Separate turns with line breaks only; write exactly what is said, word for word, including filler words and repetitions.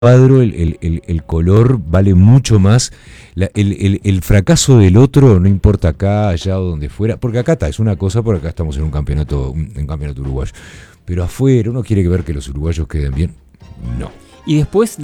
cuadro, el, el, el, el color vale mucho más. La, el, el, el fracaso del otro, no importa acá, allá o donde fuera, porque acá está, es una cosa, porque acá estamos en un campeonato, un, un campeonato uruguayo. Pero afuera, uno quiere ver que los uruguayos queden bien. No.
Y después